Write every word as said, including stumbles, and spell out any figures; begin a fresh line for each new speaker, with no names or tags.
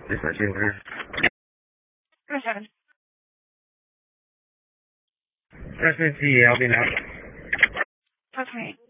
This my finger.
Okay.
Press T, I'll be now.
Okay.